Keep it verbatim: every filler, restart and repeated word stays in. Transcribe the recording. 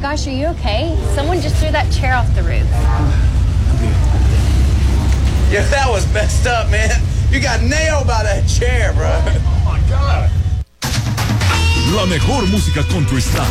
gosh, are you okay? Someone just threw that chair off the roof. Yeah, that was messed up, man. You got nailed by that chair, bro. Oh my God. La mejor música country está